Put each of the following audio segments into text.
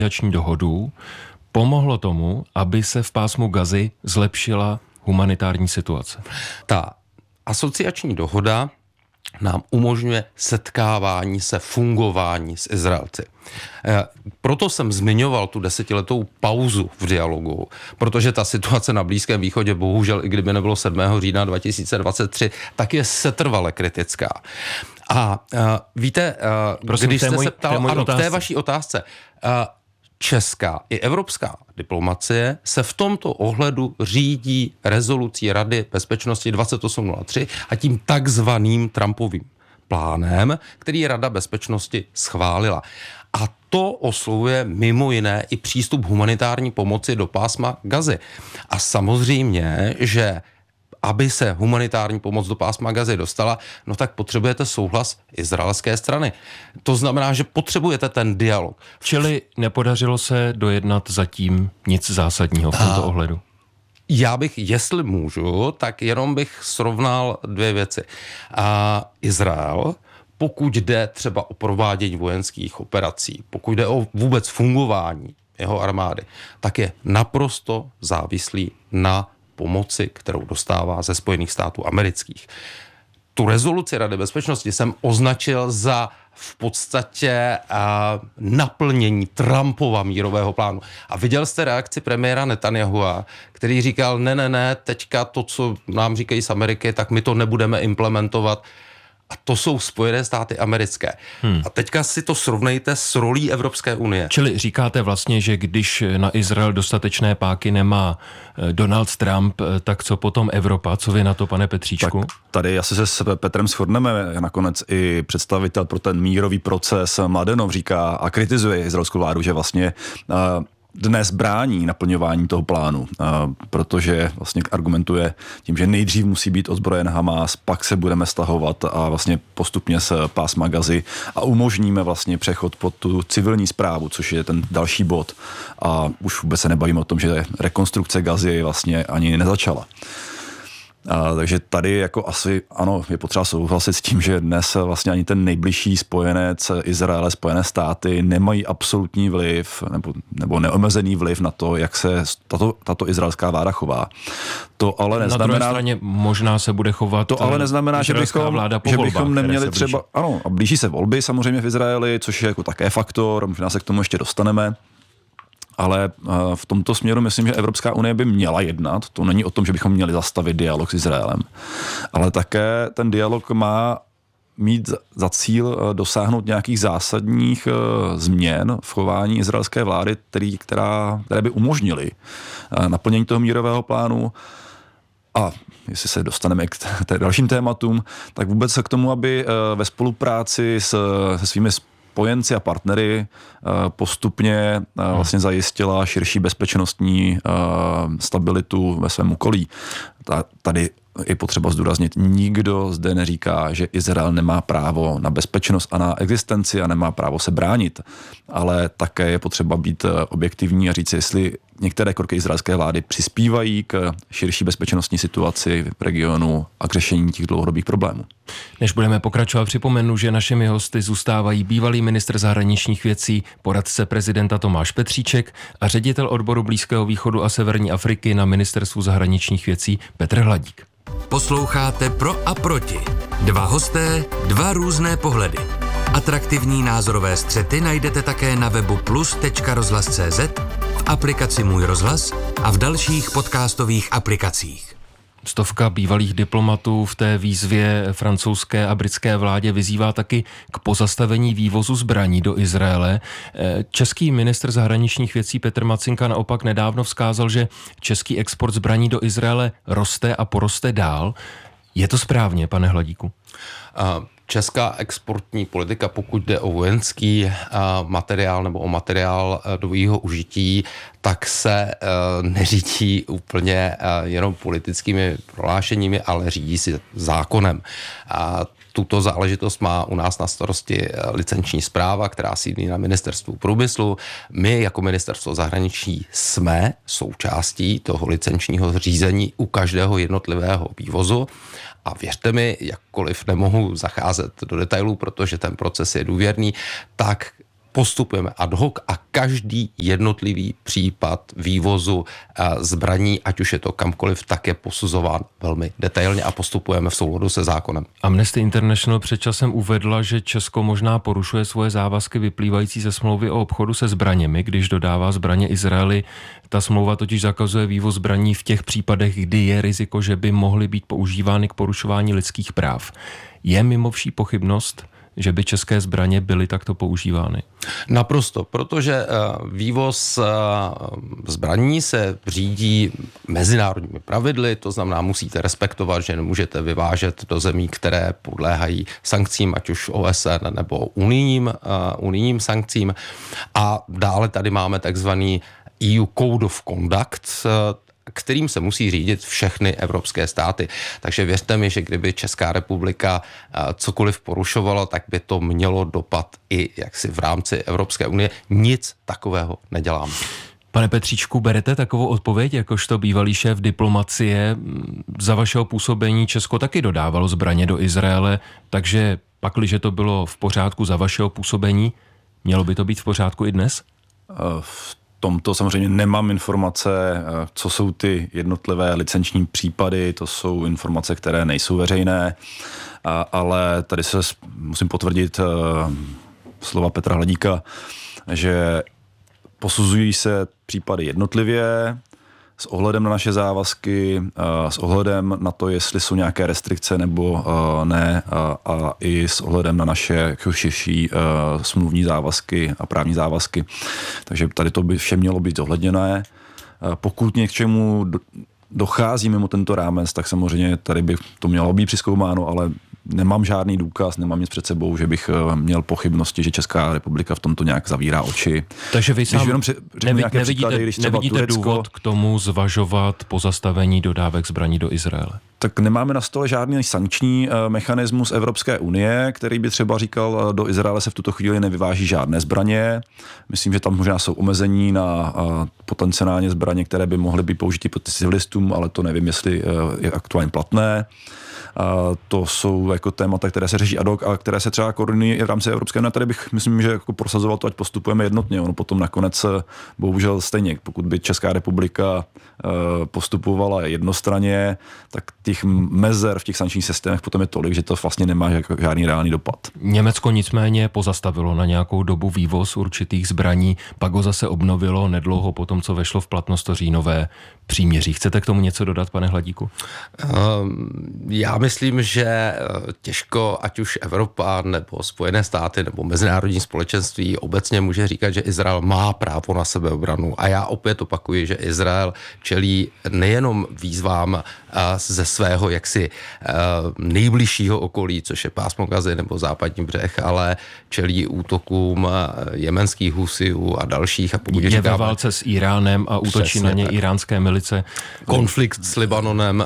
asociační dohodu pomohlo tomu, aby se v pásmu Gazy zlepšila humanitární situace? Ta asociační dohoda nám umožňuje setkávání se, fungování s Izraelci. Proto jsem zmiňoval tu 10letou pauzu v dialogu, protože ta situace na Blízkém východě, bohužel, i kdyby nebylo 7. října 2023, tak je setrvale kritická. A víte, prosím, když jste se ptal k té vaší otázce, česká i evropská diplomacie se v tomto ohledu řídí rezolucí Rady bezpečnosti 2803 a tím takzvaným Trumpovým plánem, který Rada bezpečnosti schválila. A to oslovuje mimo jiné i přístup humanitární pomoci do pásma Gazy. A samozřejmě, že aby se humanitární pomoc do pásma Gazy dostala, no tak potřebujete souhlas izraelské strany. To znamená, že potřebujete ten dialog. Čili nepodařilo se dojednat zatím nic zásadního v tomto ohledu? Já bych, jestli můžu, tak jenom bych srovnal dvě věci. Izrael, pokud jde třeba o provádění vojenských operací, pokud jde o vůbec fungování jeho armády, tak je naprosto závislý na pomoci, kterou dostává ze Spojených států amerických. Tu rezoluci Rady bezpečnosti jsem označil za v podstatě naplnění Trumpova mírového plánu. A viděl jste reakci premiéra Netanyahua, který říkal, ne, teďka to, co nám říkají z Ameriky, tak my to nebudeme implementovat. A to jsou Spojené státy americké. A teďka si to srovnejte s rolí Evropské unie. Čili říkáte vlastně, že když na Izrael dostatečné páky nemá Donald Trump, tak co potom Evropa? Co vy na to, pane Petříčku? Tak tady asi se s Petrem shodneme. Nakonec i představitel pro ten mírový proces Mladenov říká a kritizuje izraelskou vládu, že vlastně dnes brání naplňování toho plánu, protože vlastně argumentuje tím, že nejdřív musí být ozbrojen Hamás, pak se budeme stahovat a vlastně postupně z pásma Gazy a umožníme vlastně přechod pod tu civilní správu, což je ten další bod. A už vůbec se nebavíme o tom, že rekonstrukce Gazy vlastně ani nezačala. Takže tady jako asi ano, je potřeba souhlasit s tím, že dnes vlastně ani ten nejbližší spojenec Izraele, Spojené státy nemají absolutní vliv nebo neomezený vliv na to, jak se tato izraelská vláda chová. To ale neznamená, na druhé straně možná se bude chovat. To ale neznamená, že bychom neměli třeba, ano, a blíží se volby samozřejmě v Izraeli, což je jako také faktor, možná se k tomu ještě dostaneme. Ale v tomto směru myslím, že Evropská unie by měla jednat. To není o tom, že bychom měli zastavit dialog s Izraelem. Ale také ten dialog má mít za cíl dosáhnout nějakých zásadních změn v chování izraelské vlády, které by umožnily naplnění toho mírového plánu. A jestli se dostaneme k dalším tématům, tak vůbec k tomu, aby ve spolupráci se svými spojenci a partnery postupně vlastně zajistila širší bezpečnostní stabilitu ve svém okolí. Tady je potřeba zdůraznit, nikdo zde neříká, že Izrael nemá právo na bezpečnost a na existenci a nemá právo se bránit, ale také je potřeba být objektivní a říct, jestli některé kroky izraelské vlády přispívají k širší bezpečnostní situaci v regionu a k řešení těch dlouhodobých problémů. Než budeme pokračovat, připomenu, že našimi hosty zůstávají bývalý ministr zahraničních věcí, poradce prezidenta Tomáš Petříček a ředitel odboru Blízkého východu a Severní Afriky na Ministerstvu zahraničních věcí Petr Hladík. Posloucháte Pro a proti. Dva hosté, dva různé pohledy. Atraktivní názorové střety najdete také na webu plus.rozhlas.cz, v aplikaci Můj rozhlas a v dalších podcastových aplikacích. Stovka bývalých diplomatů v té výzvě francouzské a britské vládě vyzývá taky k pozastavení vývozu zbraní do Izraele. Český ministr zahraničních věcí Petr Macinka naopak nedávno vzkázal, že český export zbraní do Izraele roste a poroste dál. Je to správně, pane Hladíku? Česká exportní politika, pokud jde o vojenský materiál nebo o materiál dvojího užití, tak se neřídí úplně jenom politickými prohlášeními, ale řídí si zákonem. Tuto záležitost má u nás na starosti licenční správa, která sídlí na Ministerstvu průmyslu. My jako Ministerstvo zahraničí jsme součástí toho licenčního řízení u každého jednotlivého vývozu. A věřte mi, jakkoliv nemohu zacházet do detailů, protože ten proces je důvěrný, tak postupujeme ad hoc a každý jednotlivý případ vývozu zbraní, ať už je to kamkoliv, tak je posuzován velmi detailně a postupujeme v souladu se zákonem. Amnesty International před časem uvedla, že Česko možná porušuje svoje závazky vyplývající ze smlouvy o obchodu se zbraněmi, když dodává zbraně Izraeli. Ta smlouva totiž zakazuje vývoz zbraní v těch případech, kdy je riziko, že by mohly být používány k porušování lidských práv. Je mimo vší pochybnost, že by české zbraně byly takto používány? Naprosto, protože vývoz zbraní se řídí mezinárodními pravidly, to znamená, musíte respektovat, že nemůžete vyvážet do zemí, které podléhají sankcím, ať už OSN nebo unijním sankcím. A dále tady máme takzvaný EU Code of Conduct, kterým se musí řídit všechny evropské státy. Takže věřte mi, že kdyby Česká republika cokoliv porušovala, tak by to mělo dopad i jaksi v rámci Evropské unie. Nic takového neděláme. Pane Petříčku, berete takovou odpověď, jakožto bývalý šéf diplomacie? Za vašeho působení Česko taky dodávalo zbraně do Izraele, takže pakliže to bylo v pořádku za vašeho působení, mělo by to být v pořádku i dnes? V tomto samozřejmě nemám informace, co jsou ty jednotlivé licenční případy, to jsou informace, které nejsou veřejné, ale tady se musím potvrdit slova Petra Hladíka, že posuzují se případy jednotlivě, s ohledem na naše závazky, s ohledem na to, jestli jsou nějaké restrikce nebo ne, a i s ohledem na naše širší smluvní závazky a právní závazky. Takže tady to by vše mělo být zohledněné. Pokud něčemu dochází mimo tento rámec, tak samozřejmě tady by to mělo být přizkoumáno, ale nemám žádný důkaz, nemám nic před sebou, že bych měl pochybnosti, že Česká republika v tomto nějak zavírá oči. Takže vy sám nevidíte důvod k tomu zvažovat pozastavení dodávek zbraní do Izraele? Tak nemáme na stole žádný sankční mechanismus Evropské unie, který by třeba říkal, do Izraele se v tuto chvíli nevyváží žádné zbraně. Myslím, že tam možná jsou omezení na potenciálně zbraně, které by mohly být použity proti civilistům, ale to nevím, jestli je aktuálně platné. To jsou jako témata, které se řeší ad hoc a které se třeba koordinují i v rámci Evropské unie. Tady bych, myslím, že jako prosazoval to, ať postupujeme jednotně. Ono potom nakonec bohužel stejně, pokud by Česká republika postupovala jednostranně, tak těch mezer v těch sankčních systémech potom je tolik, že to vlastně nemá žádný reálný dopad. Německo nicméně pozastavilo na nějakou dobu vývoz určitých zbraní, pak ho zase obnovilo nedlouho potom, co vešlo v platnost to říjnové příměří. Chcete k tomu něco dodat, pane Hladíku? Já myslím, že těžko, ať už Evropa nebo Spojené státy nebo mezinárodní společenství obecně může říkat, že Izrael má právo na sebeobranu. A já opět opakuji, že Izrael čelí nejenom výzvám ze svého jaksi nejbližšího okolí, což je pásmo Gazy nebo západní břeh, ale čelí útokům jemenských Husijů a dalších. A pokud je ve válce s Iránem a útočí na ně iránské milice. Konflikt s Libanonem.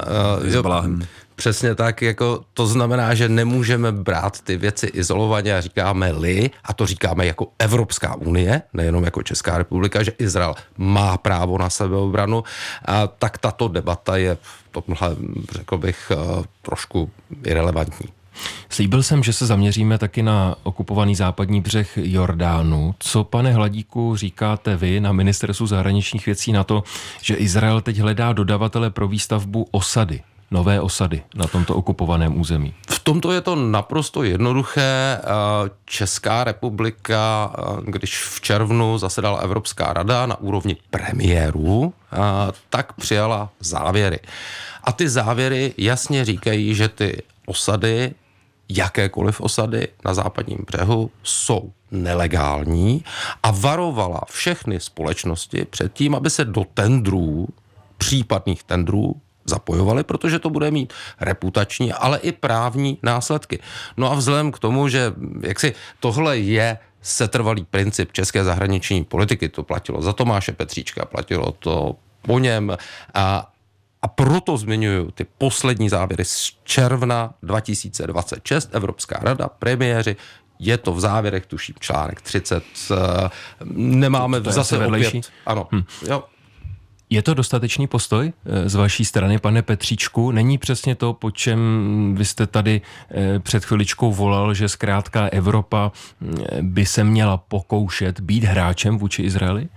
Přesně tak, jako to znamená, že nemůžeme brát ty věci izolovaně a říkáme-li, a to říkáme jako Evropská unie, nejenom jako Česká republika, že Izrael má právo na sebeobranu, tak tato debata je, řekl bych, trošku irelevantní. Slíbil jsem, že se zaměříme taky na okupovaný západní břeh Jordánu. Co, pane Hladíku, říkáte vy na Ministerstvu zahraničních věcí na to, že Izrael teď hledá dodavatele pro výstavbu osady? Nové osady na tomto okupovaném území? V tomto je to naprosto jednoduché. Česká republika, když v červnu zasedala Evropská rada na úrovni premiérů, tak přijala závěry. A ty závěry jasně říkají, že ty osady, jakékoliv osady na západním břehu, jsou nelegální a varovala všechny společnosti před tím, aby se do tendrů, případných tendrů, zapojovali, protože to bude mít reputační, ale i právní následky. No a vzhledem k tomu, že jaksi tohle je setrvalý princip české zahraniční politiky, to platilo za Tomáše Petříčka, platilo to po něm a proto zmiňuji ty poslední závěry z června 2026, Evropská rada, premiéři, je to v závěrech, tuším článek 30, nemáme to zase vedlejší? Opět. Ano, jo. Je to dostatečný postoj z vaší strany, pane Petříčku? Není přesně to, po čem vy jste tady před chviličkou volal, že zkrátka Evropa by se měla pokoušet být hráčem vůči Izraeli?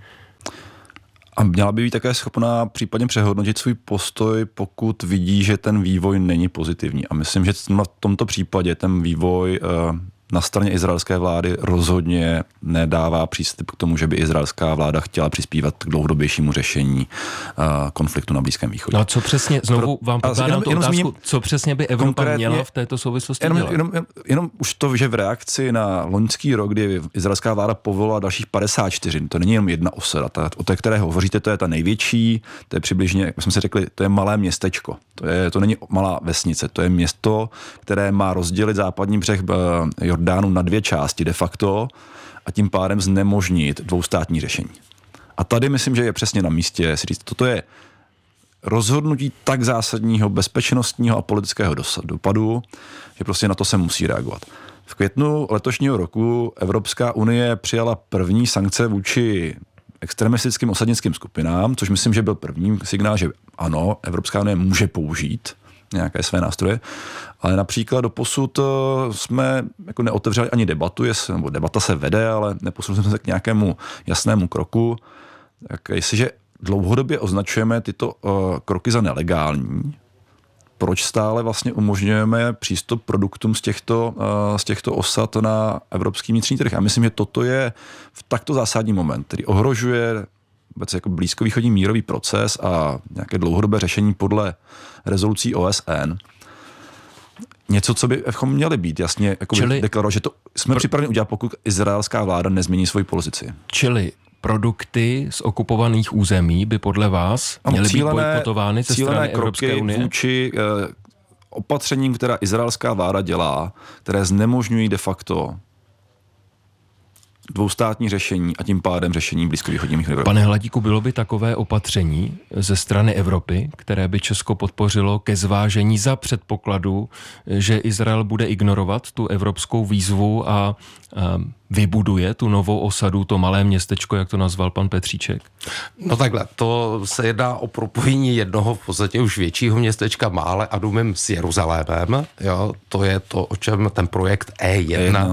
A měla by být také schopná případně přehodnotit svůj postoj, pokud vidí, že ten vývoj není pozitivní. A myslím, že v tomto případě ten vývoj na straně izraelské vlády rozhodně nedává přístup k tomu, že by izraelská vláda chtěla přispívat k dlouhodobějšímu řešení konfliktu na Blízkém východě. No a co přesně, znovu vám pokládám tu otázku, co přesně by Evropa měla v této souvislosti dělat? Jenom už to, že v reakci na loňský rok, kdy izraelská vláda povolila dalších 54, to není jenom jedna osada, o té, které hovoříte, to je ta největší, to je přibližně, jak jsme si řekli, to je malé městečko, to není malá vesnice, to je město, které má rozdělit západní břeh Jordánu na 2 části de facto a tím pádem znemožnit dvoustátní řešení. A tady myslím, že je přesně na místě si říct, toto je rozhodnutí tak zásadního bezpečnostního a politického dopadu, že prostě na to se musí reagovat. V květnu letošního roku Evropská unie přijala první sankce vůči extremistickým osadnickým skupinám, což myslím, že byl první signál, že ano, Evropská unie může použít nějaké své nástroje, ale například doposud jsme jako neotevřeli ani debatu, nebo debata se vede, ale neposunuli jsme se k nějakému jasnému kroku. Tak jestliže dlouhodobě označujeme tyto kroky za nelegální, proč stále vlastně umožňujeme přístup produktům z těchto osad na evropský vnitřní trh? A myslím, že toto je v takto zásadní moment, který ohrožuje vůbec jako blízkovýchodní mírový proces a nějaké dlouhodobé řešení podle rezolucí OSN. Něco, co bychom měli být jasně jako deklarovat, že to jsme připraveni udělat, pokud izraelská vláda nezmění svoji pozici. Čili produkty z okupovaných území by podle vás měly být bojkotovány ze strany Evropské unie? Vůči opatřením, která izraelská vláda dělá, které znemožňují de facto dvoustátní řešení a tím pádem řešení blízkovýchodních Evropy. Pane Hladíku, bylo by takové opatření ze strany Evropy, které by Česko podpořilo ke zvážení za předpokladu, že Izrael bude ignorovat tu evropskou výzvu a vybuduje tu novou osadu, to malé městečko, jak to nazval pan Petříček? No takhle, to se jedná o propojení jednoho v podstatě už většího městečka Mále a Dumem s Jeruzalémem. Jo, to je to, o čem ten projekt E1,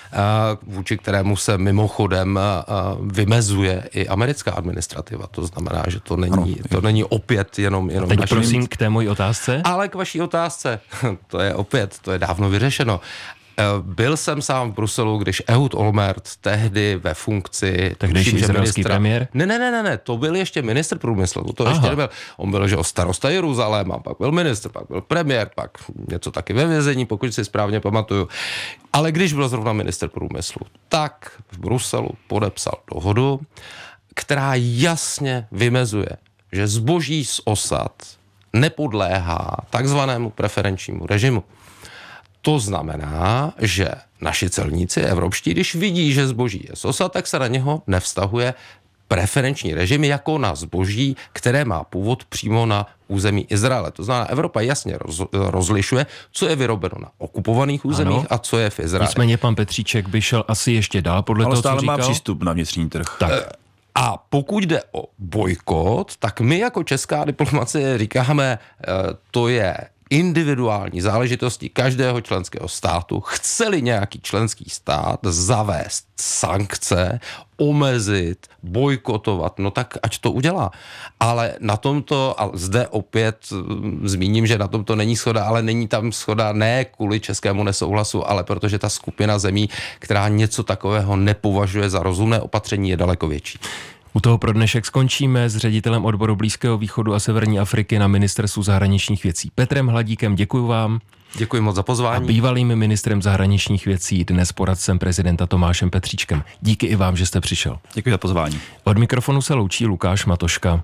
vůči kterému se mimochodem vymezuje i americká administrativa. To znamená, že to není opět jenom teď prosím k té mojí otázce. Ale k vaší otázce, to je dávno vyřešeno. Byl jsem sám v Bruselu, když Ehud Olmert tehdy ve funkci... Tehdejší izraelský premiér? Ne, to byl ještě ministr průmyslu. To ještě nebyl. On byl, že starosta Jeruzaléma, pak byl ministr, pak byl premiér, pak něco taky ve vězení, pokud si správně pamatuju. Ale když byl zrovna ministr průmyslu, tak v Bruselu podepsal dohodu, která jasně vymezuje, že zboží z osad nepodléhá takzvanému preferenčnímu režimu. To znamená, že naši celníci evropští, když vidí, že zboží je z osad, tak se na něho nevztahuje preferenční režim jako na zboží, které má původ přímo na území Izraele. To znamená, Evropa jasně rozlišuje, co je vyrobeno na okupovaných územích a co je v Izraeli. Nicméně pan Petříček by šel asi ještě dál podle toho, co říkal. Ale stále má přístup na vnitřní trh. Tak. A pokud jde o bojkot, tak my jako česká diplomacie říkáme, to je individuální záležitostí každého členského státu. Chce-li nějaký členský stát zavést sankce, omezit, bojkotovat, no tak ať to udělá. Ale na tomto, a zde opět zmíním, že na tomto není shoda, ale není tam shoda ne kvůli českému nesouhlasu, ale protože ta skupina zemí, která něco takového nepovažuje za rozumné opatření, je daleko větší. U toho pro dnešek skončíme s ředitelem odboru Blízkého východu a Severní Afriky na Ministerstvu zahraničních věcí Petrem Hladíkem. Děkuji vám. Děkuji moc za pozvání. A bývalým ministrem zahraničních věcí, dnes poradcem prezidenta Tomášem Petříčkem. Díky i vám, že jste přišel. Děkuji za pozvání. Od mikrofonu se loučí Lukáš Matoška.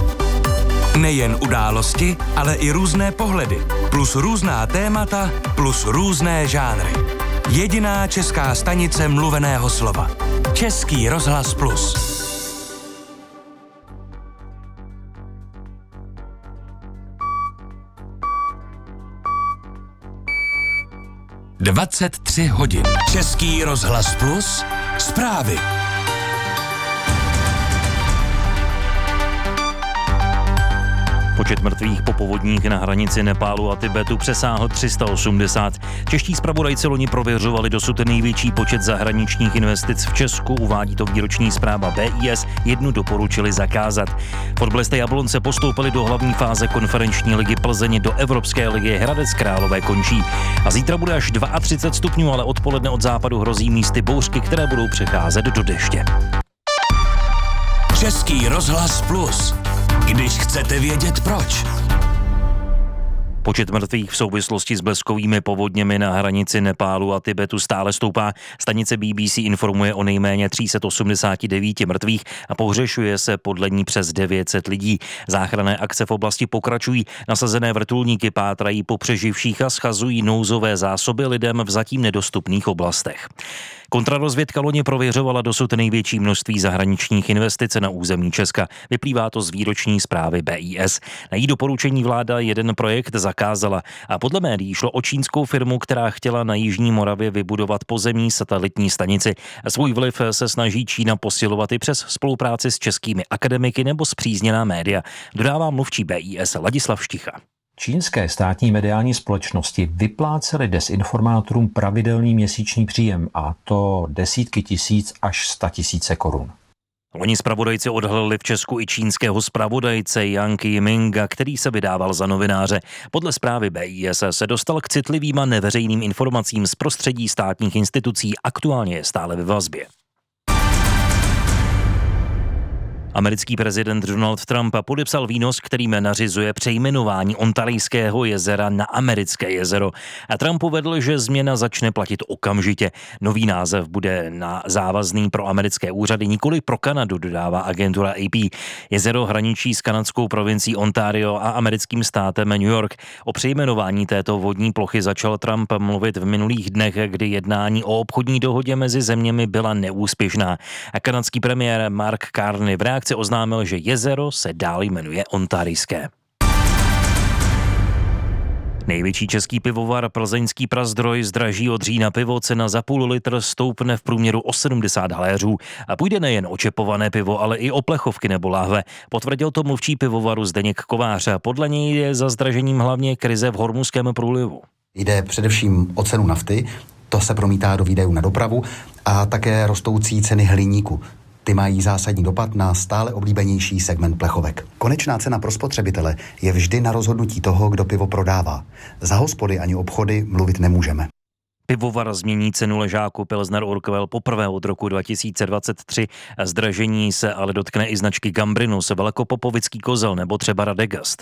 Nejen události, ale i různé pohledy, plus různá témata, plus různé žánry. Jediná česká stanice mluveného slova. Český rozhlas Plus. 23 hodin. Český rozhlas Plus. Zprávy. Počet mrtvých po povodních na hranici Nepálu a Tibetu přesáhl 380. Čeští zpravodajci loni prověřovali dosud největší počet zahraničních investic v Česku, uvádí to výroční zpráva BIS, jednu doporučili zakázat. Fotbalisté Jablonce postoupili do hlavní fáze konferenční ligy Plzeň, do Evropské ligy Hradec Králové končí. A zítra bude až 32 stupňů, ale odpoledne od západu hrozí místy bouřky, které budou přecházet do deště. Český rozhlas Plus. Když chcete vědět proč. Počet mrtvých v souvislosti s bleskovými povodněmi na hranici Nepálu a Tibetu stále stoupá. Stanice BBC informuje o nejméně 389 mrtvých a pohřešuje se podle ní přes 900 lidí. Záchranné akce v oblasti pokračují. Nasazené vrtulníky pátrají po přeživších a schazují nouzové zásoby lidem v zatím nedostupných oblastech. Kontrarozvědka loni prověřovala dosud největší množství zahraničních investic na území Česka. Vyplývá to z výroční zprávy BIS. Na její doporučení vláda jeden projekt zakázala a podle médií šlo o čínskou firmu, která chtěla na jižní Moravě vybudovat pozemní satelitní stanici. Svůj vliv se snaží Čína posilovat i přes spolupráci s českými akademiky nebo spřízněná média, dodává mluvčí BIS Ladislav Šticha. Čínské státní mediální společnosti vyplácely dezinformátorům pravidelný měsíční příjem, a to desítky tisíc až 100 000 korun. Loni zpravodajci odhalili v Česku i čínského zpravodajce Yang Yiminga, který se vydával za novináře. Podle zprávy BIS se dostal k citlivým a neveřejným informacím z prostředí státních institucí, aktuálně je stále ve vazbě. Americký prezident Donald Trump podepsal výnos, kterým nařizuje přejmenování Ontarijského jezera na Americké jezero. A Trump uvedl, že změna začne platit okamžitě. Nový název bude závazný pro americké úřady, nikoli pro Kanadu, dodává agentura AP. Jezero hraničí s kanadskou provincií Ontario a americkým státem New York. O přejmenování této vodní plochy začal Trump mluvit v minulých dnech, kdy jednání o obchodní dohodě mezi zeměmi byla neúspěšná. A kanadský premiér Mark Carney v reakci oznámil, že jezero se dál jmenuje Ontarijské. Největší český pivovar Plzeňský Prazdroj zdraží od října pivo, cena za půl litr stoupne v průměru o 70 haléřů. A půjde nejen o čepované pivo, ale i o plechovky nebo láhve. Potvrdil to mluvčí pivovaru Zdeněk Kovář. Podle něj je za zdražením hlavně krize v Hormuzském průlivu. Jde především o cenu nafty, to se promítá do výdajů na dopravu a také rostoucí ceny hliníku. Ty mají zásadní dopad na stále oblíbenější segment plechovek. Konečná cena pro spotřebitele je vždy na rozhodnutí toho, kdo pivo prodává. Za hospody ani obchody mluvit nemůžeme. Pivovar změní cenu ležáku Pilsner Urquell poprvé od roku 2023. Zdražení se ale dotkne i značky Gambrinus, Velkopopovický kozel nebo třeba Radegast.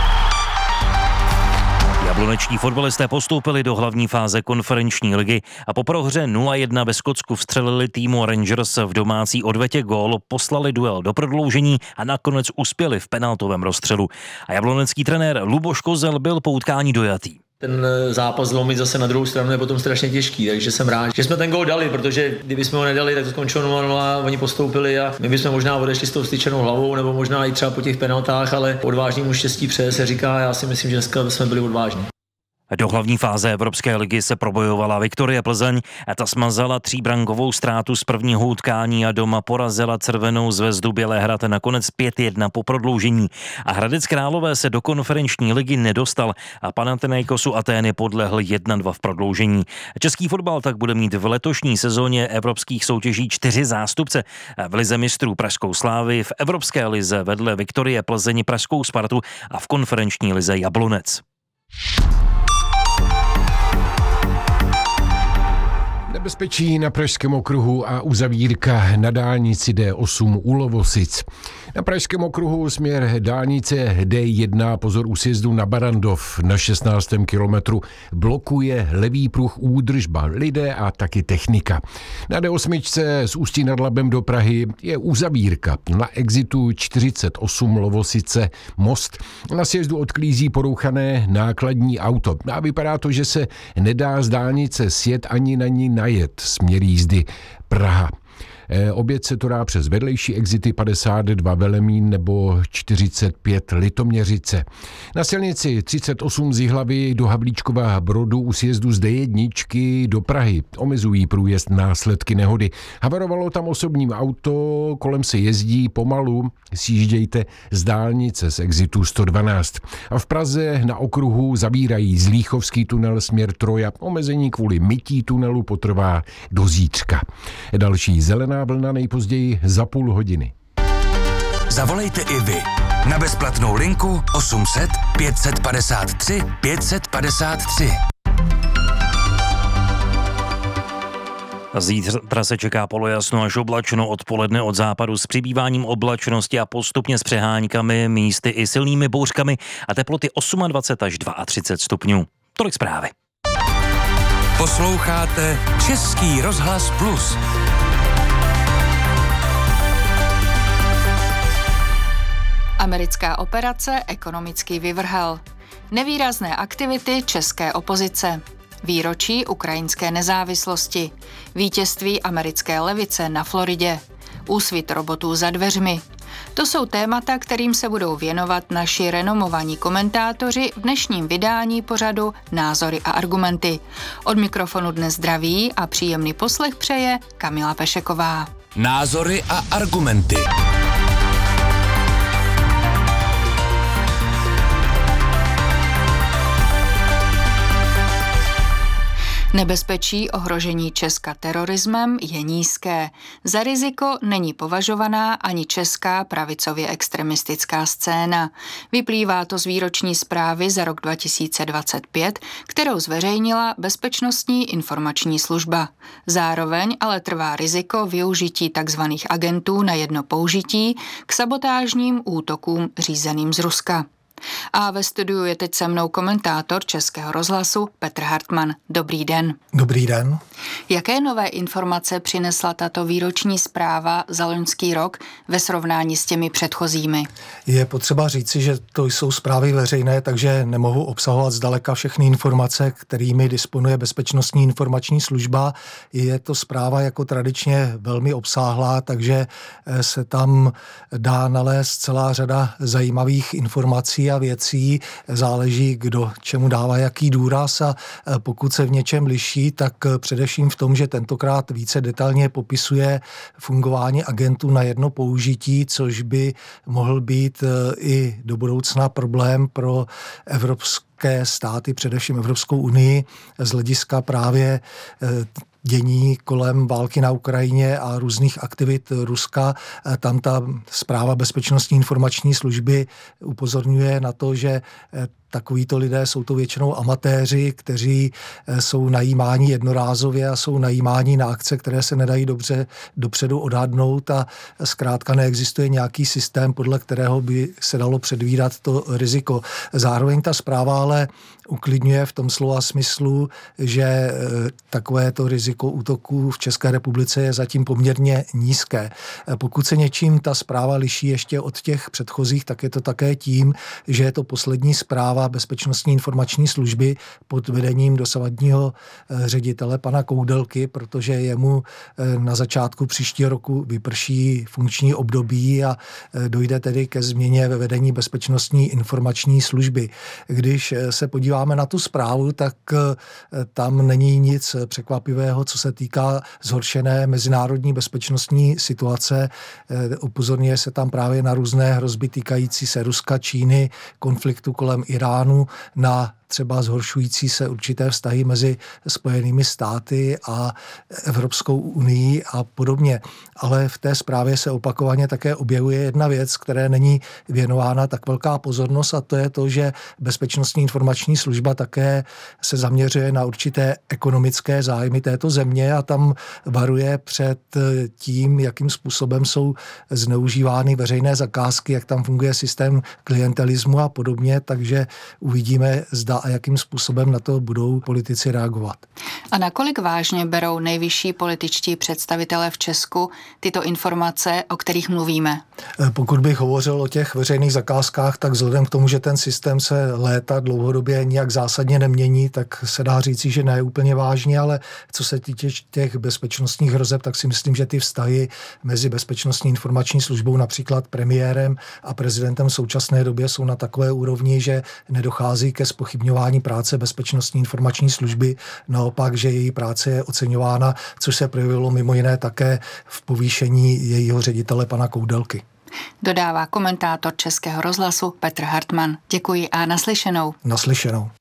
Jabloneční fotbalisté postoupili do hlavní fáze konferenční ligy a po prohře 0-1 ve Skotsku vstřelili týmu Rangers v domácí odvetě gól, poslali duel do prodloužení a nakonec uspěli v penaltovém rozstřelu. A jablonecký trenér Luboš Kozel byl po utkání dojatý. Ten zápas zlomit zase na druhou stranu je potom strašně těžký, takže jsem rád, že jsme ten gól dali, protože kdybychom ho nedali, tak to skončilo 0-0, oni postoupili a my bychom možná odešli s tou styčenou hlavou, nebo možná i třeba po těch penaltách, ale odvážnému štěstí přeje se říká, já si myslím, že dneska jsme byli odvážní. Do hlavní fáze Evropské ligy se probojovala Viktoria Plzeň a ta smazala 3brankovou ztrátu z prvního utkání a doma porazila Crvenou zvezdu Bělehrad nakonec 5-1 po prodloužení. A Hradec Králové se do konferenční ligy nedostal a Panathinaikosu Atény podlehl 1-2 v prodloužení. Český fotbal tak bude mít v letošní sezóně evropských soutěží 4 zástupce. V lize mistrů Pražskou Slávy, v Evropské lize vedle Viktorie Plzeň Pražskou Spartu a v konferenční lize Jablonec. Nebezpečí na Pražském okruhu a uzavírka na dálnici D8 u Lovosic. Na Pražském okruhu směr dálnice D1, pozor u sjezdu na Barandov na 16. kilometru, blokuje levý pruh údržba, lidé a taky technika. Na D8 z Ústí nad Labem do Prahy je uzavírka. Na exitu 48 Lovosice most. Na sjezdu odklízí porouchané nákladní auto. A vypadá to, že se nedá z dálnice sjet ani na ní najet, směr jízdy Praha. Oběd se to dá přes vedlejší exity 52 Velemín nebo 45 Litoměřice. Na silnici 38 z Jihlavy do Havlíčkova Brodu u sjezdu z D1 do Prahy omezují průjezd následky nehody. Havarovalo tam osobní auto, kolem se jezdí pomalu, sjíždějte z dálnice z exitu 112. A v Praze na okruhu zavírají Zlíchovský tunel směr Troja. Omezení kvůli mytí tunelu potrvá do zítřka. Další zelená vlna nejpozději za půl hodiny. Zavolejte i vy na bezplatnou linku 800 553 553. Zítra se čeká polojasno až oblačno, odpoledne od západu s přibýváním oblačnosti a postupně s přeháňkami, místy i silnými bouřkami a teploty 28 až 32 stupňů. Tolik zprávy. Posloucháte Český rozhlas Plus. Americká operace ekonomický vyvrhel. Nevýrazné aktivity české opozice. Výročí ukrajinské nezávislosti. Vítězství americké levice na Floridě. Úsvit robotů za dveřmi. To jsou témata, kterým se budou věnovat naši renomovaní komentátoři v dnešním vydání pořadu Názory a argumenty. Od mikrofonu dnes zdraví a příjemný poslech přeje Kamila Pešeková. Názory a argumenty. Nebezpečí ohrožení Česka terorismem je nízké. Za riziko není považovaná ani česká pravicově extremistická scéna. Vyplývá to z výroční zprávy za rok 2025, kterou zveřejnila Bezpečnostní informační služba. Zároveň ale trvá riziko využití tzv. Agentů na jedno použití k sabotážním útokům řízeným z Ruska. A ve studiu je teď se mnou komentátor Českého rozhlasu Petr Hartmann. Dobrý den. Dobrý den. Jaké nové informace přinesla tato výroční zpráva za loňský rok ve srovnání s těmi předchozími? Je potřeba říci, že to jsou zprávy veřejné, takže nemohu obsahovat zdaleka všechny informace, kterými disponuje Bezpečnostní informační služba. Je to zpráva jako tradičně velmi obsáhlá, takže se tam dá nalézt celá řada zajímavých informací a věcí, záleží, kdo čemu dává jaký důraz a pokud se v něčem liší, tak především v tom, že tentokrát více detailně popisuje fungování agentů na jedno použití, což by mohl být i do budoucna problém pro evropské státy, především Evropskou unii, z hlediska právě dění kolem války na Ukrajině a různých aktivit Ruska. Tam ta zpráva Bezpečnostní informační služby upozorňuje na to, že takovýto lidé jsou to většinou amatéři, kteří jsou najímáni jednorázově a jsou najímáni na akce, které se nedají dobře dopředu odhadnout a zkrátka neexistuje nějaký systém, podle kterého by se dalo předvídat to riziko. Zároveň ta zpráva ale uklidňuje v tom slova smyslu, že takovéto riziko útoků v České republice je zatím poměrně nízké. Pokud se něčím ta zpráva liší ještě od těch předchozích, tak je to také tím, že je to poslední zpráva Bezpečnostní informační služby pod vedením dosavadního ředitele pana Koudelky, protože jemu na začátku příštího roku vyprší funkční období a dojde tedy ke změně ve vedení Bezpečnostní informační služby. Když se podíváme na tu zprávu, tak tam není nic překvapivého, co se týká zhoršené mezinárodní bezpečnostní situace. Upozorňuje se tam právě na různé hrozby týkající se Ruska, Číny, konfliktu kolem Iránu, na třeba zhoršující se určité vztahy mezi Spojenými státy a Evropskou unii a podobně. Ale v té zprávě se opakovaně také objevuje jedna věc, které není věnována tak velká pozornost, a to je to, že Bezpečnostní informační služba také se zaměřuje na určité ekonomické zájmy této země a tam varuje před tím, jakým způsobem jsou zneužívány veřejné zakázky, jak tam funguje systém klientelismu a podobně, takže uvidíme, zda a jakým způsobem na to budou politici reagovat. A nakolik vážně berou nejvyšší političtí představitelé v Česku tyto informace, o kterých mluvíme? Pokud bych hovořil o těch veřejných zakázkách, tak vzhledem k tomu, že ten systém se léta dlouhodobě nijak zásadně nemění, tak se dá říci, že ne úplně vážně, ale co se týče těch bezpečnostních hrozeb, tak si myslím, že ty vztahy mezi Bezpečnostní informační službou, například premiérem a prezidentem v současné době jsou na takové úrovni, že nedochází ke zpochybňování práce Bezpečnostní informační služby, naopak, že její práce je oceňována, což se projevilo mimo jiné také v povýšení jejího ředitele pana Koudelky. Dodává komentátor Českého rozhlasu Petr Hartmann. Děkuji a naslyšenou. Naslyšenou.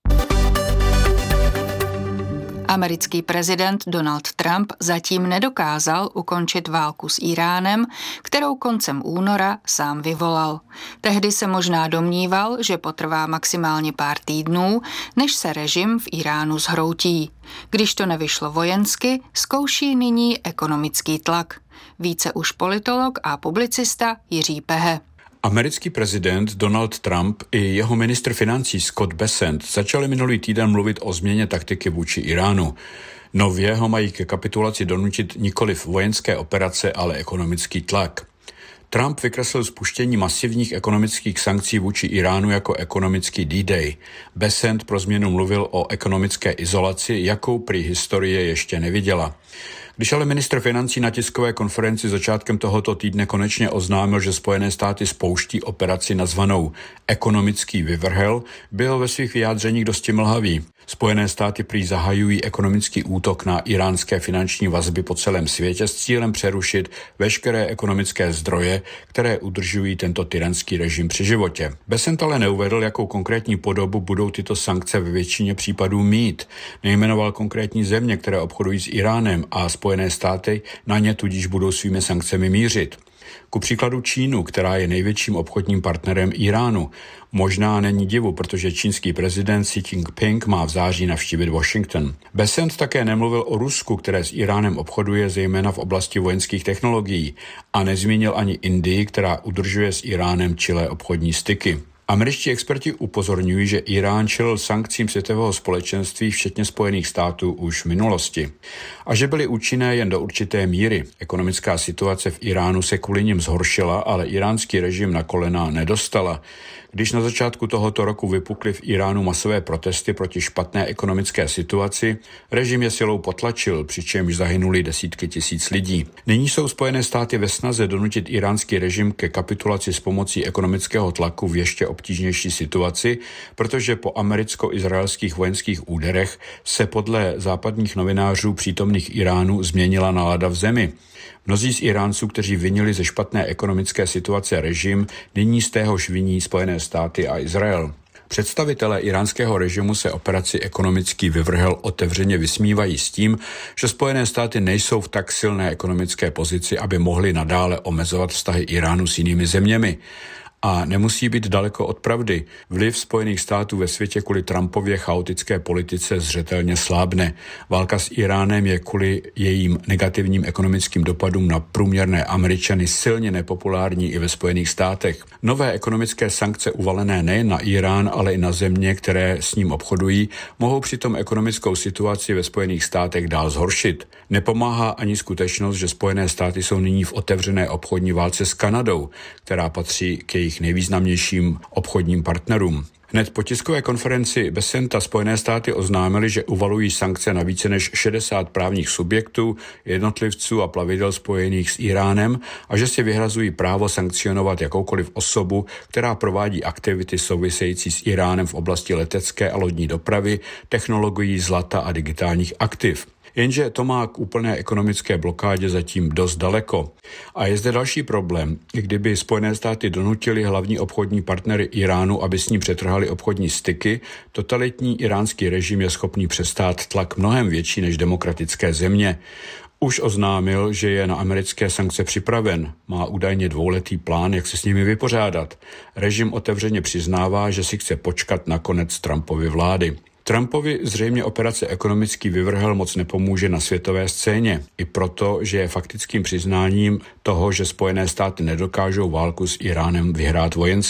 Americký prezident Donald Trump zatím nedokázal ukončit válku s Íránem, kterou koncem února sám vyvolal. Tehdy se možná domníval, že potrvá maximálně pár týdnů, než se režim v Íránu zhroutí. Když to nevyšlo vojensky, zkouší nyní ekonomický tlak. Více už politolog a publicista Jiří Pehe. Americký prezident Donald Trump i jeho ministr financí Scott Bessent začali minulý týden mluvit o změně taktiky vůči Iránu. Nově ho mají ke kapitulaci donutit nikoliv vojenské operace, ale ekonomický tlak. Trump vykreslil spuštění masivních ekonomických sankcí vůči Iránu jako ekonomický D-Day. Bessent pro změnu mluvil o ekonomické izolaci, jakou prý historie ještě neviděla. Když ale ministr financí na tiskové konferenci začátkem tohoto týdne konečně oznámil, že Spojené státy spouští operaci nazvanou ekonomický vyvrhel, byl ve svých vyjádřeních dosti mlhavý. Spojené státy prý zahajují ekonomický útok na iránské finanční vazby po celém světě s cílem přerušit veškeré ekonomické zdroje, které udržují tento tyranský režim při životě. Bessent ale neuvedl, jakou konkrétní podobu budou tyto sankce ve většině případů mít. Nejmenoval konkrétní země, které obchodují s Iránem, a Spojené státy na ně tudíž budou svými sankcemi mířit. Ku příkladu Čínu, která je největším obchodním partnerem Iránu. Možná není divu, protože čínský prezident Xi Jinping má v září navštívit Washington. Bessent také nemluvil o Rusku, které s Iránem obchoduje zejména v oblasti vojenských technologií, a nezmínil ani Indii, která udržuje s Iránem čilé obchodní styky. Američtí experti upozorňují, že Irán čelil sankcím světového společenství včetně Spojených států už v minulosti a že byly účinné jen do určité míry. Ekonomická situace v Iránu se kvůli nim zhoršila, ale iránský režim na kolena nedostala. Když na začátku tohoto roku vypukly v Iránu masové protesty proti špatné ekonomické situaci, režim je silou potlačil, přičemž zahynuli desítky tisíc lidí. Nyní jsou Spojené státy ve snaze donutit iránský režim ke kapitulaci s pomocí ekonomického tlaku v ještě obtížnější situaci, protože po americko-izraelských vojenských úderech se podle západních novinářů přítomných Iránu změnila nálada v zemi. Mnozí z Iránců, kteří vinili ze špatné ekonomické situace režim, nyní z téhož viní Spojené státy a Izrael. Představitelé iránského režimu se operaci ekonomický vyvrhel otevřeně vysmívají s tím, že Spojené státy nejsou v tak silné ekonomické pozici, aby mohly nadále omezovat vztahy Iránu s jinými zeměmi. A nemusí být daleko od pravdy. Vliv Spojených států ve světě kvůli Trumpově chaotické politice zřetelně slábne. Válka s Iránem je kvůli jejím negativním ekonomickým dopadům na průměrné Američany silně nepopulární i ve Spojených státech. Nové ekonomické sankce uvalené nejen na Irán, ale i na země, které s ním obchodují, mohou přitom ekonomickou situaci ve Spojených státech dál zhoršit. Nepomáhá ani skutečnost, že Spojené státy jsou nyní v otevřené obchodní válce s Kanadou, která patří k jejich nejvýznamnějším obchodním partnerům. Hned po tiskové konferenci Bessenta Spojené státy oznámily, že uvalují sankce na více než 60 právních subjektů, jednotlivců a plavidel spojených s Iránem a že si vyhrazují právo sankcionovat jakoukoliv osobu, která provádí aktivity související s Iránem v oblasti letecké a lodní dopravy, technologií, zlata a digitálních aktiv. Jenže to má k úplné ekonomické blokádě zatím dost daleko. A je zde další problém. I kdyby Spojené státy donutili hlavní obchodní partnery Iránu, aby s ním přetrhali obchodní styky, totalitní iránský režim je schopný přestát tlak mnohem větší než demokratické země. Už oznámil, že je na americké sankce připraven. Má údajně 2letý plán, jak se s nimi vypořádat. Režim otevřeně přiznává, že si chce počkat na konec Trumpovy vlády. Trumpovi zřejmě operace ekonomický vyvrhel moc nepomůže na světové scéně. I proto, že je faktickým přiznáním toho, že Spojené státy nedokážou válku s Iránem vyhrát vojensky.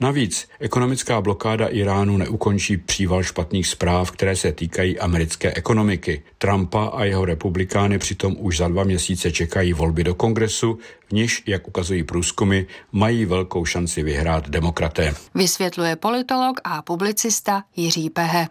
Navíc ekonomická blokáda Iránu neukončí příval špatných zpráv, které se týkají americké ekonomiky. Trumpa a jeho republikány přitom už za 2 měsíce čekají volby do kongresu, v níž, jak ukazují průzkumy, mají velkou šanci vyhrát demokraté. Vysvětluje politolog a publicista Jiří Pehe.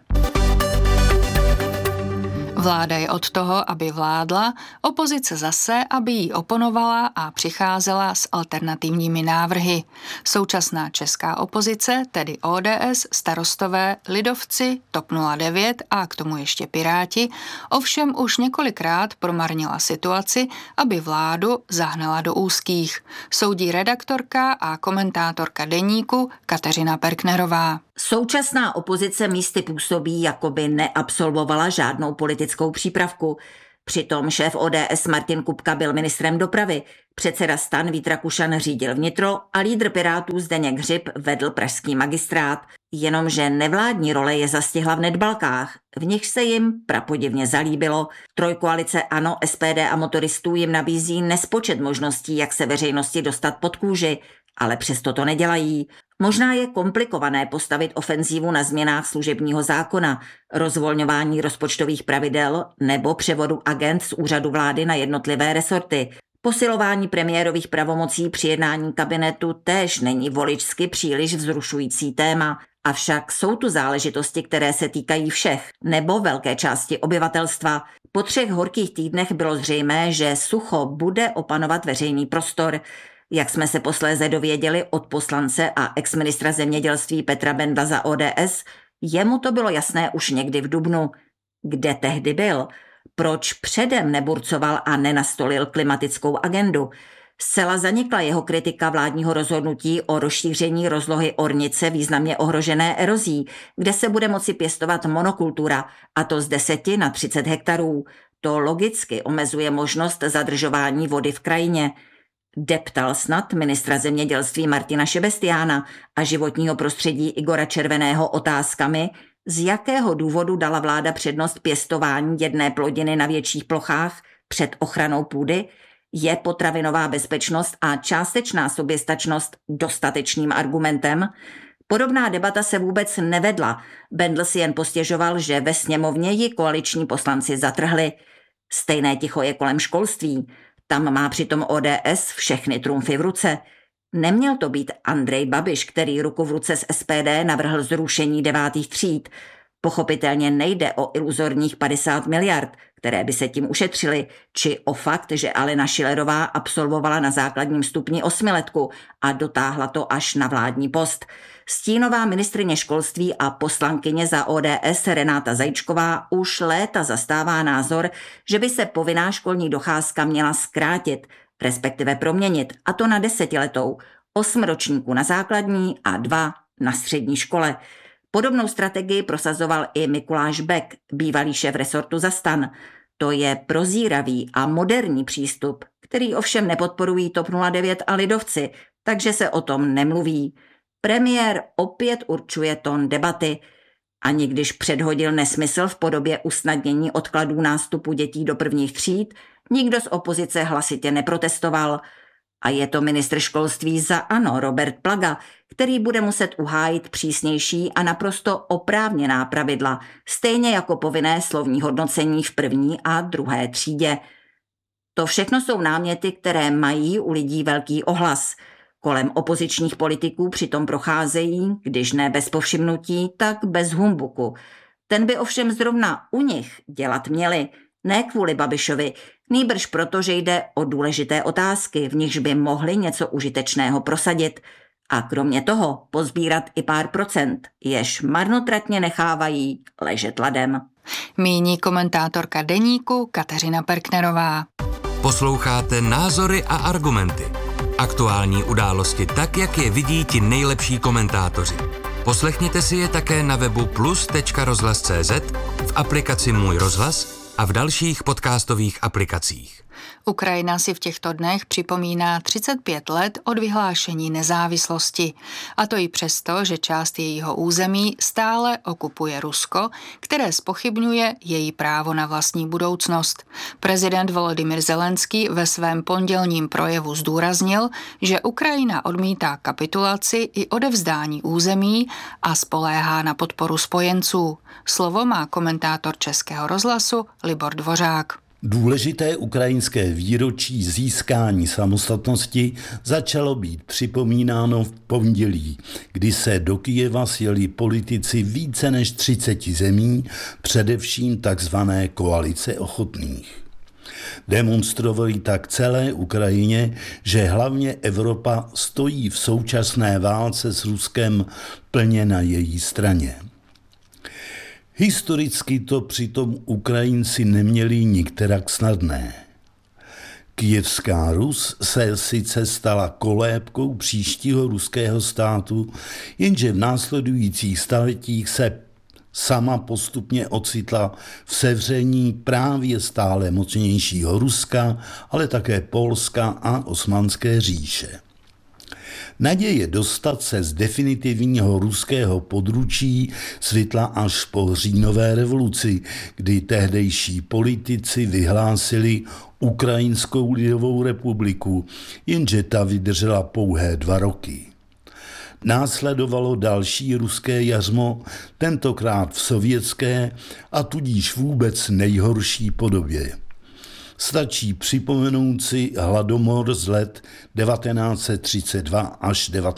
Vláda je od toho, aby vládla, opozice zase, aby jí oponovala a přicházela s alternativními návrhy. Současná česká opozice, tedy ODS, Starostové, Lidovci, TOP 09 a k tomu ještě Piráti, ovšem už několikrát promarnila situaci, aby vládu zahnala do úzkých. Soudí redaktorka a komentátorka Deníku Kateřina Perknerová. Současná opozice místy působí, jako by neabsolvovala žádnou politickou přípravku. Přitom šéf ODS Martin Kupka byl ministrem dopravy, předseda STAN Vít Rakušan řídil vnitro a lídr Pirátů Zdeněk Hřib vedl pražský magistrát. Jenomže nevládní role je zastihla v nedbalkách, v nich se jim prapodivně zalíbilo. Trojkoalice ANO, SPD a motoristů jim nabízí nespočet možností, jak se veřejnosti dostat pod kůži, ale přesto to nedělají. Možná je komplikované postavit ofenzívu na změnách služebního zákona, rozvolňování rozpočtových pravidel nebo převodu agent z úřadu vlády na jednotlivé resorty. Posilování premiérových pravomocí při jednání kabinetu též není voličsky příliš vzrušující téma. Avšak jsou tu záležitosti, které se týkají všech nebo velké části obyvatelstva. Po 3 horkých týdnech bylo zřejmé, že sucho bude opanovat veřejný prostor. Jak jsme se posléze dověděli od poslance a exministra zemědělství Petra Bendla za ODS, jemu to bylo jasné už někdy v dubnu. Kde tehdy byl? Proč předem neburcoval a nenastolil klimatickou agendu? Zcela zanikla jeho kritika vládního rozhodnutí o rozšíření rozlohy ornice významně ohrožené erozí, kde se bude moci pěstovat monokultura, a to z 10 na 30 hektarů. To logicky omezuje možnost zadržování vody v krajině. Deptal snad ministra zemědělství Martina Šebestiána a životního prostředí Igora Červeného otázkami, z jakého důvodu dala vláda přednost pěstování jedné plodiny na větších plochách před ochranou půdy, je potravinová bezpečnost a částečná soběstačnost dostatečným argumentem. Podobná debata se vůbec nevedla. Bendl si jen postěžoval, že ve sněmovně ji koaliční poslanci zatrhli. Stejné ticho je kolem školství. Tam má přitom ODS všechny trumfy v ruce. Neměl to být Andrej Babiš, který ruku v ruce s SPD navrhl zrušení 9. tříd. Pochopitelně nejde o iluzorních 50 miliard, které by se tím ušetřily, či o fakt, že Alena Schillerová absolvovala na základním stupni 8letku a dotáhla to až na vládní post. Stínová ministryně školství a poslankyně za ODS Renáta Zajíčková už léta zastává názor, že by se povinná školní docházka měla zkrátit, respektive proměnit, a to na 10letou, 8 ročníků na základní a 2 na střední škole. Podobnou strategii prosazoval i Mikuláš Bek, bývalý šéf resortu za STAN. To je prozíravý a moderní přístup, který ovšem nepodporují TOP 09 a lidovci, takže se o tom nemluví. Premiér opět určuje tón debaty. Ani když předhodil nesmysl v podobě usnadnění odkladů nástupu dětí do 1. tříd, nikdo z opozice hlasitě neprotestoval. A je to ministr školství za ANO Robert Plaga, který bude muset uhájit přísnější a naprosto oprávněná pravidla, stejně jako povinné slovní hodnocení v 1. a 2. třídě. To všechno jsou náměty, které mají u lidí velký ohlas. Kolem opozičních politiků přitom procházejí, když ne bez povšimnutí, tak bez humbuku. Ten by ovšem zrovna u nich dělat měli, ne kvůli Babišovi, nýbrž proto, že jde o důležité otázky, v nichž by mohli něco užitečného prosadit a kromě toho pozbírat i pár procent, jež marnotratně nechávají ležet ladem. Míní komentátorka Deníku Kateřina Perknerová. Posloucháte Názory a argumenty. Aktuální události tak, jak je vidí ti nejlepší komentátoři. Poslechněte si je také na webu plus.rozhlas.cz, v aplikaci Můj rozhlas a v dalších podcastových aplikacích. Ukrajina si v těchto dnech připomíná 35 let od vyhlášení nezávislosti. A to i přesto, že část jejího území stále okupuje Rusko, které zpochybňuje její právo na vlastní budoucnost. Prezident Volodymyr Zelenský ve svém pondělním projevu zdůraznil, že Ukrajina odmítá kapitulaci i odevzdání území a spoléhá na podporu spojenců. Slovo má komentátor Českého rozhlasu Libor Dvořák. Důležité ukrajinské výročí získání samostatnosti začalo být připomínáno v pondělí, kdy se do Kyjeva sjeli politici více než 30 zemí, především takzvané koalice ochotných. Demonstrovali tak celé Ukrajině, že hlavně Evropa stojí v současné válce s Ruskem plně na její straně. Historicky to přitom Ukrajinci neměli nikterak snadné. Kyjevská Rus se sice stala kolébkou příštího ruského státu, jenže v následujících staletích se sama postupně ocitla v sevření právě stále mocnějšího Ruska, ale také Polska a Osmanské říše. Naděje dostat se z definitivního ruského područí svitla až po říjnové revoluci, kdy tehdejší politici vyhlásili Ukrajinskou lidovou republiku, jenže ta vydržela pouhé 2 roky. Následovalo další ruské jařmo, tentokrát v sovětské a tudíž vůbec nejhorší podobě. Stačí připomenout si hladomor z let 1932 až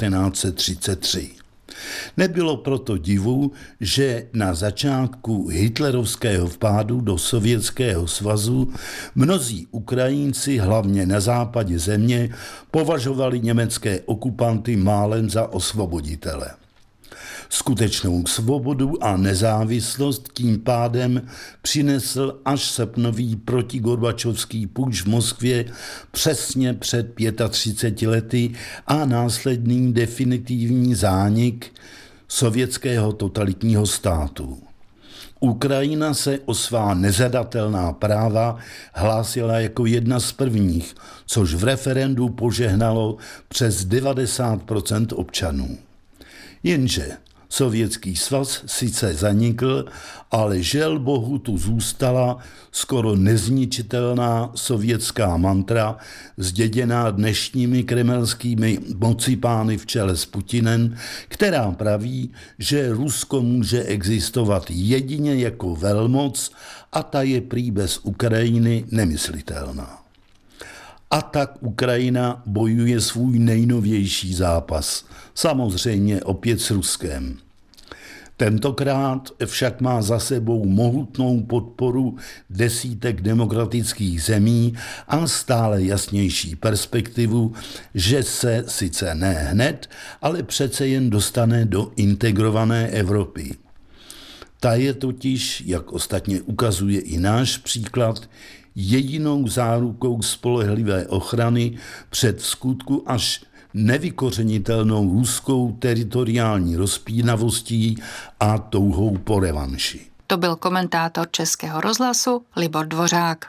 1933. Nebylo proto divu, že na začátku hitlerovského vpádu do Sovětského svazu mnozí Ukrajinci, hlavně na západě země, považovali německé okupanty málem za osvoboditele. Skutečnou svobodu a nezávislost tím pádem přinesl až srpnový protigorbačovský puč v Moskvě přesně před 35 lety a následný definitivní zánik sovětského totalitního státu. Ukrajina se o svá nezadatelná práva hlásila jako jedna z prvních, což v referendu požehnalo přes 90% občanů. Jenže Sovětský svaz sice zanikl, ale žel bohu tu zůstala skoro nezničitelná sovětská mantra, zděděná dnešními kremelskými mocipány v čele s Putinem, která praví, že Rusko může existovat jedině jako velmoc a ta je prý bez Ukrajiny nemyslitelná. A tak Ukrajina bojuje svůj nejnovější zápas, samozřejmě opět s Ruskem. Tentokrát však má za sebou mohutnou podporu desítek demokratických zemí a stále jasnější perspektivu, že se sice ne hned, ale přece jen dostane do integrované Evropy. Ta je totiž, jak ostatně ukazuje i náš příklad, jedinou zárukou spolehlivé ochrany před vskutku až nevykořenitelnou ruskou teritoriální rozpínavostí a touhou po revanši. To byl komentátor Českého rozhlasu Libor Dvořák.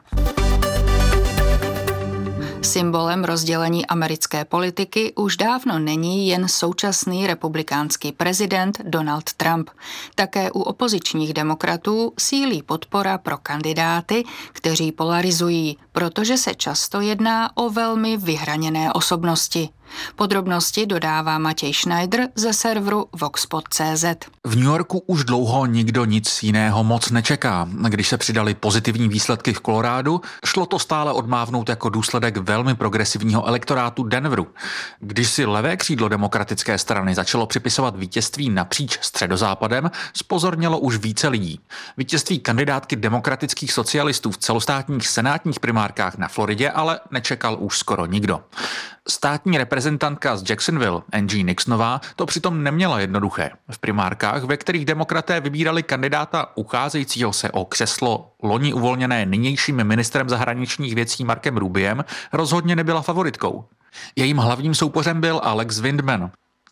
Symbolem rozdělení americké politiky už dávno není jen současný republikánský prezident Donald Trump. Také u opozičních demokratů sílí podpora pro kandidáty, kteří polarizují, protože se často jedná o velmi vyhraněné osobnosti. Podrobnosti dodává Matěj Schneider ze serveru Voxpod.cz. V New Yorku už dlouho nikdo nic jiného moc nečeká. Když se přidali pozitivní výsledky v Kolorádu, šlo to stále odmávnout jako důsledek velmi progresivního elektorátu Denveru. Když si levé křídlo demokratické strany začalo připisovat vítězství napříč středozápadem, zpozornělo už více lidí. Vítězství kandidátky demokratických socialistů v celostátních senátních primárkách na Floridě ale nečekal už skoro nikdo. Státní reprezentantka z Jacksonville, Angie Nixonová, to přitom neměla jednoduché. V primárkách, ve kterých demokraté vybírali kandidáta ucházejícího se o křeslo loni uvolněné nynějším ministrem zahraničních věcí Markem Rubiem, rozhodně nebyla favoritkou. Jejím hlavním soupeřem byl Alex Windman.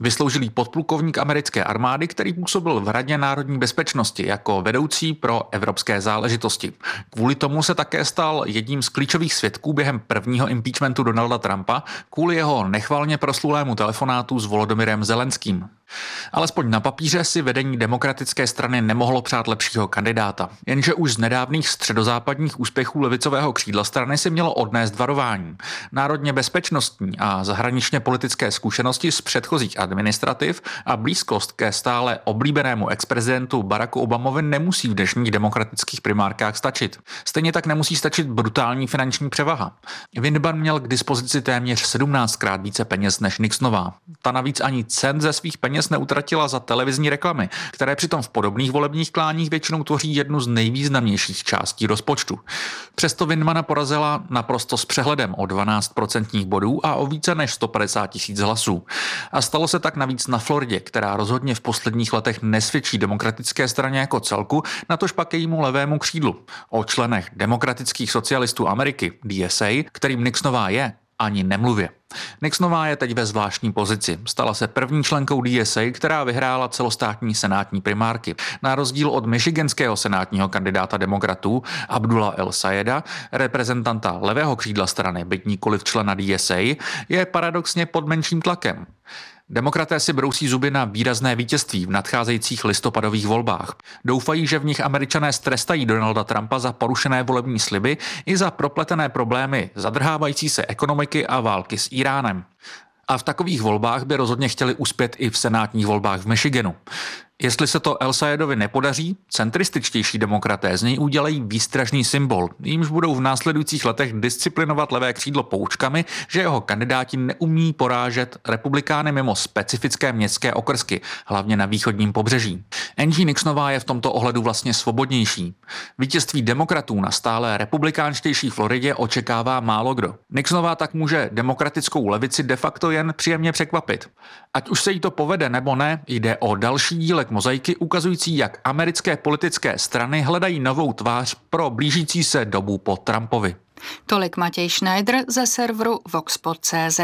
Vysloužilý podplukovník americké armády, který působil v Radě národní bezpečnosti jako vedoucí pro evropské záležitosti. Kvůli tomu se také stal jedním z klíčových svědků během prvního impeachmentu Donalda Trumpa kvůli jeho nechvalně proslulému telefonátu s Volodymyrem Zelenským. Alespoň na papíře si vedení demokratické strany nemohlo přát lepšího kandidáta, jenže už z nedávných středozápadních úspěchů levicového křídla strany si mělo odnést varování. Národně bezpečnostní a zahraničně politické zkušenosti z předchozích administrativ a blízkost ke stále oblíbenému exprezidentu Baracku Obamovi nemusí v dnešních demokratických primárkách stačit. Stejně tak nemusí stačit brutální finanční převaha. Windban měl k dispozici téměř 17krát více peněz než Nixonová. Ta navíc ani cent ze svých peněz neutratila za televizní reklamy, které přitom v podobných volebních kláních většinou tvoří jednu z nejvýznamnějších částí rozpočtu. Přesto Windmana porazila naprosto s přehledem o 12% bodů a o více než 150 000 hlasů. A stalo se tak navíc na Floridě, která rozhodně v posledních letech nesvědčí demokratické straně jako celku, natož pak jejímu levému křídlu. O členech demokratických socialistů Ameriky, DSA, kterým Nixonová je, ani nemluvě. Nixonová je teď ve zvláštní pozici. Stala se první členkou DSA, která vyhrála celostátní senátní primárky. Na rozdíl od michiganského senátního kandidáta demokratů Abdullah El-Sayeda, reprezentanta levého křídla strany, byť nikoliv člena DSA, je paradoxně pod menším tlakem. Demokraté si brousí zuby na výrazné vítězství v nadcházejících listopadových volbách. Doufají, že v nich Američané strestají Donalda Trumpa za porušené volební sliby i za propletené problémy zadrhávající se ekonomiky a války s Iránem. A v takových volbách by rozhodně chtěli uspět i v senátních volbách v Michiganu. Jestli se to El-Sayedovi nepodaří, centrističtější demokraté z něj udělají výstražný symbol, jímž budou v následujících letech disciplinovat levé křídlo poučkami, že jeho kandidáti neumí porážet republikány mimo specifické městské okrsky, hlavně na východním pobřeží. Angie Nixonová je v tomto ohledu vlastně svobodnější. Vítězství demokratů na stále republikánštější Floridě očekává málo kdo. Nixonová tak může demokratickou levici de facto jen příjemně překvapit. Ať už se jí to povede nebo ne, jde o další dílek mozaiky ukazující, jak americké politické strany hledají novou tvář pro blížící se dobu po Trumpovi. Tolik Matěj Schneider ze serveru Voxpod.cz.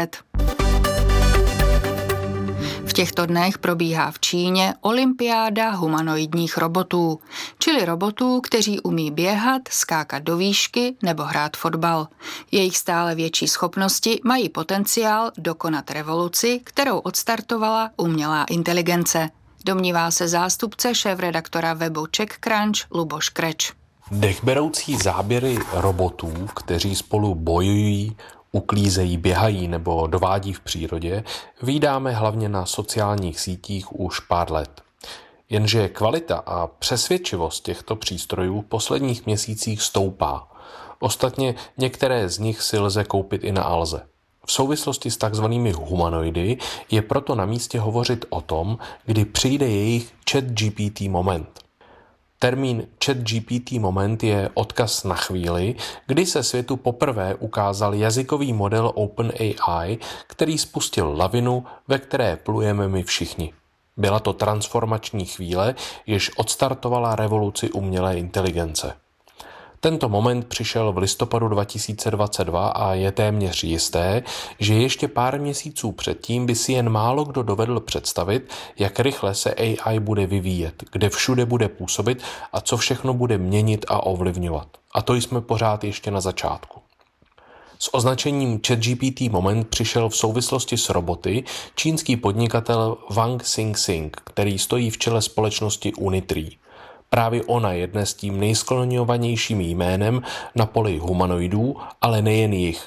V těchto dnech probíhá v Číně olympiáda humanoidních robotů, čili robotů, kteří umí běhat, skákat do výšky nebo hrát fotbal. Jejich stále větší schopnosti mají potenciál dokonat revoluci, kterou odstartovala umělá inteligence. Domnívá se zástupce šéfredaktora webu CzechCrunch Luboš Kreč. Dechberoucí záběry robotů, kteří spolu bojují, uklízejí, běhají nebo dovádí v přírodě, vídáme hlavně na sociálních sítích už pár let. Jenže kvalita a přesvědčivost těchto přístrojů v posledních měsících stoupá. Ostatně některé z nich si lze koupit i na Alze. V souvislosti s takzvanými humanoidy je proto na místě hovořit o tom, kdy přijde jejich ChatGPT moment. Termín ChatGPT moment je odkaz na chvíli, kdy se světu poprvé ukázal jazykový model OpenAI, který spustil lavinu, ve které plujeme my všichni. Byla to transformační chvíle, jež odstartovala revoluci umělé inteligence. Tento moment přišel v listopadu 2022 a je téměř jisté, že ještě pár měsíců předtím by si jen málo kdo dovedl představit, jak rychle se AI bude vyvíjet, kde všude bude působit a co všechno bude měnit a ovlivňovat. A to jsme pořád ještě na začátku. S označením ChatGPT moment přišel v souvislosti s roboty čínský podnikatel Wang Xing, který stojí v čele společnosti Unitree. Právě ona je dnes tím nejskloňovanějším jménem na poli humanoidů, ale nejen jich.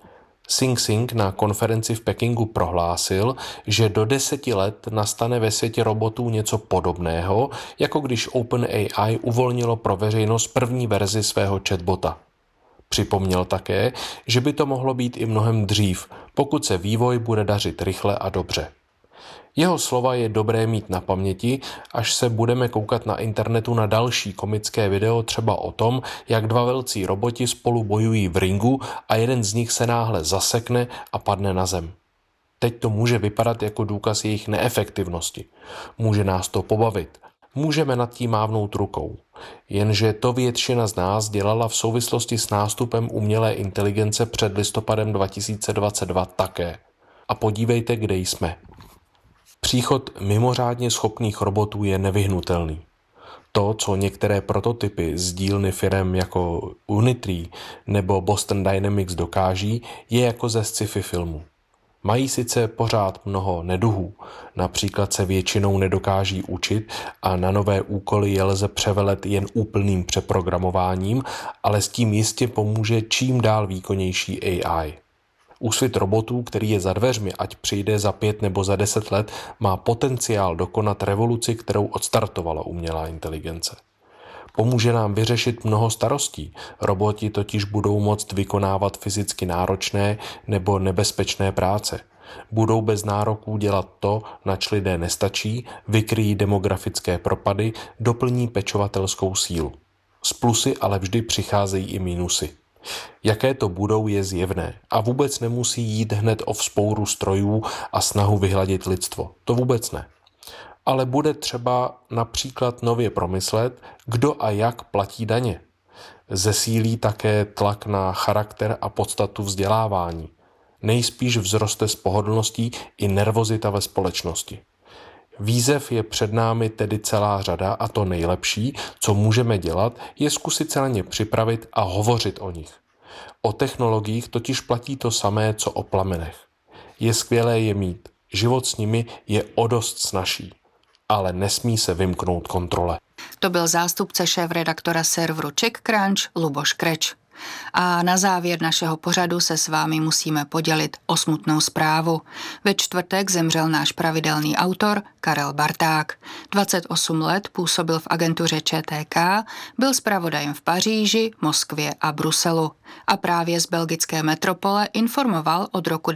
Xing na konferenci v Pekingu prohlásil, že do 10 let nastane ve světě robotů něco podobného, jako když OpenAI uvolnilo pro veřejnost první verzi svého chatbota. Připomněl také, že by to mohlo být i mnohem dřív, pokud se vývoj bude dařit rychle a dobře. Jeho slova je dobré mít na paměti, až se budeme koukat na internetu na další komické video třeba o tom, jak dva velcí roboti spolu bojují v ringu a jeden z nich se náhle zasekne a padne na zem. Teď to může vypadat jako důkaz jejich neefektivnosti. Může nás to pobavit. Můžeme nad tím mávnout rukou. Jenže to většina z nás dělala v souvislosti s nástupem umělé inteligence před listopadem 2022 také. A podívejte, kde jsme. Příchod mimořádně schopných robotů je nevyhnutelný. To, co některé prototypy z dílny firem jako Unitree nebo Boston Dynamics dokáží, je jako ze sci-fi filmu. Mají sice pořád mnoho neduhů, například se většinou nedokáží učit a na nové úkoly je lze převelet jen úplným přeprogramováním, ale s tím jistě pomůže čím dál výkonnější AI. Úsvit robotů, který je za dveřmi, ať přijde za 5 nebo za 10 let, má potenciál dokonat revoluci, kterou odstartovala umělá inteligence. Pomůže nám vyřešit mnoho starostí. Roboti totiž budou moct vykonávat fyzicky náročné nebo nebezpečné práce. Budou bez nároků dělat to, nač lidé nestačí, vykryjí demografické propady, doplní pečovatelskou sílu. S plusy ale vždy přicházejí i mínusy. Jaké to budou, je zjevné a vůbec nemusí jít hned o vzpouru strojů a snahu vyhladit lidstvo. To vůbec ne. Ale bude třeba například nově promyslet, kdo a jak platí daně. Zesílí také tlak na charakter a podstatu vzdělávání. Nejspíš vzroste s pohodlností i nervozita ve společnosti. Výzev je před námi tedy celá řada a to nejlepší, co můžeme dělat, je zkusit se na ně připravit a hovořit o nich. O technologiích totiž platí to samé, co o plamenech. Je skvělé je mít, život s nimi je o dost snazší, ale nesmí se vymknout kontrole. To byl zástupce šéfredaktora serveru CzechCrunch Luboš Kreč. A na závěr našeho pořadu se s vámi musíme podělit o smutnou zprávu. Ve čtvrtek zemřel náš pravidelný autor Karel Barták. 28 let působil v agentuře ČTK, byl zpravodajem v Paříži, Moskvě a Bruselu. A právě z belgické metropole informoval od roku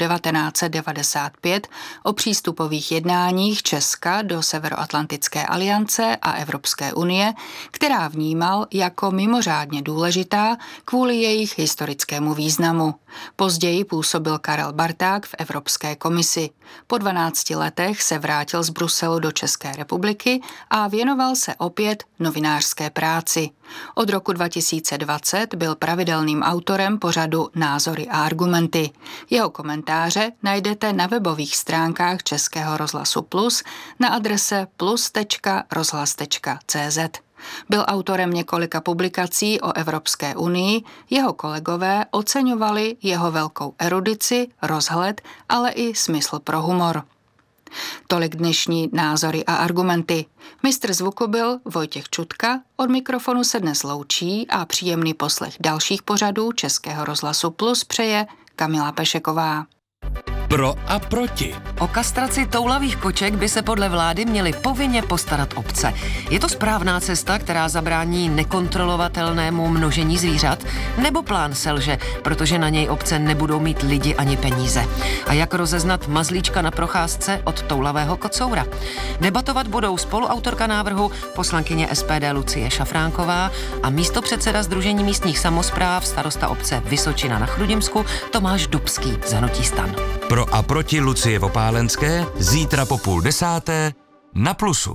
1995 o přístupových jednáních Česka do Severoatlantické aliance a Evropské unie, která vnímal jako mimořádně důležitá kvůli jejich historickému významu. Později působil Karel Barták v Evropské komisi. Po 12 letech se vrátil z Bruselu do České republiky a věnoval se opět novinářské práci. Od roku 2020 byl pravidelným autorem pořadu Názory a argumenty. Jeho komentáře najdete na webových stránkách Českého rozhlasu Plus na adrese plus.rozhlas.cz. Byl autorem několika publikací o Evropské unii, jeho kolegové oceňovali jeho velkou erudici, rozhled, ale i smysl pro humor. Tolik dnešní názory a argumenty. Mistr zvuku byl Vojtěch Čutka, od mikrofonu se dnes loučí a příjemný poslech dalších pořadů Českého rozhlasu Plus přeje Kamila Pešeková. Pro a proti. O kastraci toulavých koček by se podle vlády měly povinně postarat obce. Je to správná cesta, která zabrání nekontrolovatelnému množení zvířat? Nebo plán selže, protože na něj obce nebudou mít lidi ani peníze? A jak rozeznat mazlíčka na procházce od toulavého kocoura? Debatovat budou spoluautorka návrhu poslankyně SPD Lucie Šafránková a místopředseda Sdružení místních samospráv starosta obce Vysočina na Chrudimsku Tomáš Dubský z hnutí STAN. Pro a proti Lucie Vopálenské zítra po 9:30 na Plusu.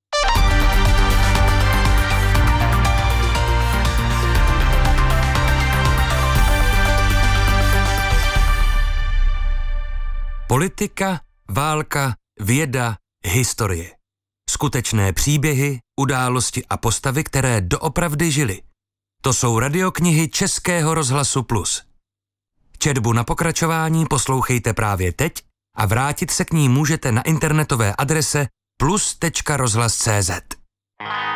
Politika, válka, věda, historie. Skutečné příběhy, události a postavy, které doopravdy žily. To jsou radioknihy Českého rozhlasu Plus. Četbu na pokračování poslouchejte právě teď a vrátit se k ní můžete na internetové adrese plus.rozhlas.cz.